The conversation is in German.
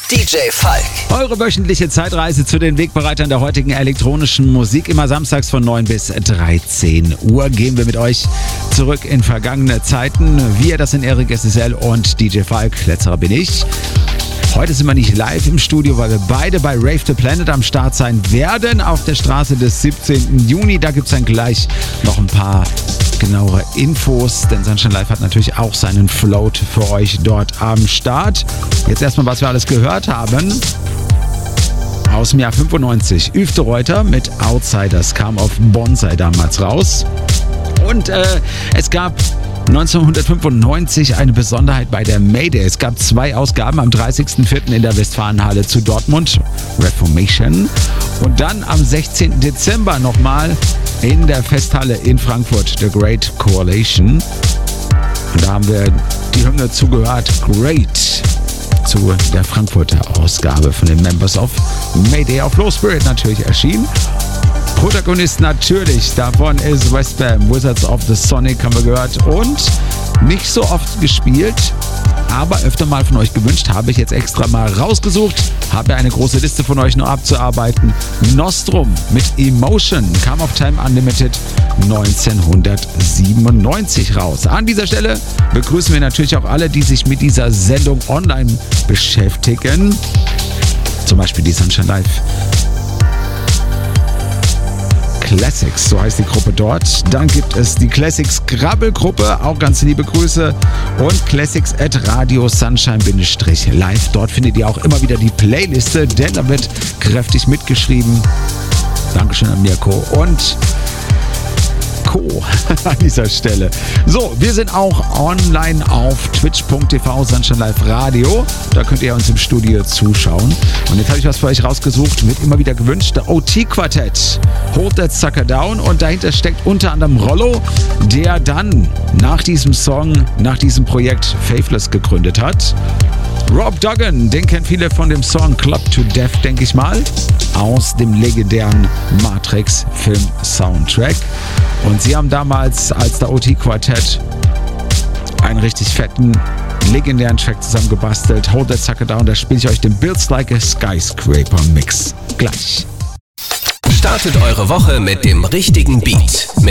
DJ Falk. Eure wöchentliche Zeitreise zu den Wegbereitern der heutigen elektronischen Musik. Immer samstags von 9 bis 13 Uhr gehen wir mit euch zurück in vergangene Zeiten. Wir, das sind Erik SSL und DJ Falk. Letzterer bin ich. Heute sind wir nicht live im Studio, weil wir beide bei Rave the Planet am Start sein werden. Auf der Straße des 17. Juni. Da gibt es dann gleich noch ein paar genauere Infos, denn Sunshine Live hat natürlich auch seinen Float für euch dort am Start. Jetzt erstmal, was wir alles gehört haben. Aus dem Jahr 95. Yves de Ruyter mit Outsiders kam auf Bonsai damals raus. Und es gab 1995 eine Besonderheit bei der Mayday. Es gab 2 Ausgaben am 30.04. in der Westfalenhalle zu Dortmund, Reformation. Und dann am 16. Dezember nochmal in der Festhalle in Frankfurt, The Great Coalition. Und da haben wir die Hymne zugehört, Great, zu der Frankfurter Ausgabe von den Members of Mayday auf Low Spirit natürlich erschienen. Protagonist natürlich, davon ist Westbam, Wizards of the Sonic haben wir gehört und nicht so oft gespielt, aber öfter mal von euch gewünscht, habe ich jetzt extra mal rausgesucht, habe eine große Liste von euch noch abzuarbeiten. Nostrum mit Emotion kam auf Time Unlimited 1997 raus. An dieser Stelle begrüßen wir natürlich auch alle, die sich mit dieser Sendung online beschäftigen, zum Beispiel die Sunshine Live Classics, so heißt die Gruppe dort. Dann gibt es die Classics Krabbelgruppe, auch ganz liebe Grüße. Und Classics at Radio Sunshine-Live. Dort findet ihr auch immer wieder die Playliste, denn da wird kräftig mitgeschrieben. Dankeschön an Mirko und Co. an dieser Stelle. So, wir sind auch online auf twitch.tv Sunshine Live Radio. Da könnt ihr uns im Studio zuschauen. Und jetzt habe ich was für euch rausgesucht, wird immer wieder gewünscht. Der OT-Quartett, Hold That Sucker Down. Und dahinter steckt unter anderem Rollo, der dann nach diesem Song, nach diesem Projekt Faithless gegründet hat. Rob Duggan, den kennt viele von dem Song Club to Death, denke ich mal, aus dem legendären Matrix-Film-Soundtrack. Und sie haben damals als der OT-Quartett einen richtig fetten, legendären Track zusammengebastelt. Hold That Sucker Down, da spiele ich euch den Builds Like a Skyscraper Mix. Gleich. Startet eure Woche mit dem richtigen Beat.